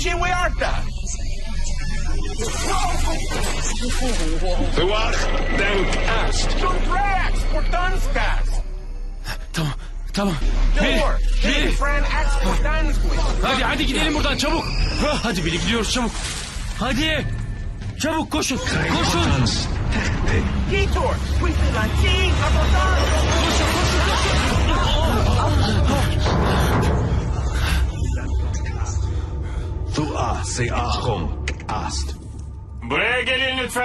Huerta. Tuach den Ast. Jundrax Portanskas. Tamam, tamam. Delor. Bir. Fran Ax Portanskwi. Hadi gidelim buradan çabuk. Hadi Billy gidiyoruz çabuk. Hadi. Çabuk koşun. Koşun. Gitor. Twistilantin. Apotar. Tua se ahom